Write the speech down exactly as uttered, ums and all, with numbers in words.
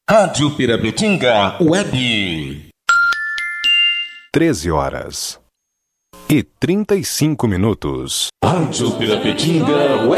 Rádio Pirapetinga Web. treze horas e trinta e cinco minutos. Rádio Pirapetinga Web.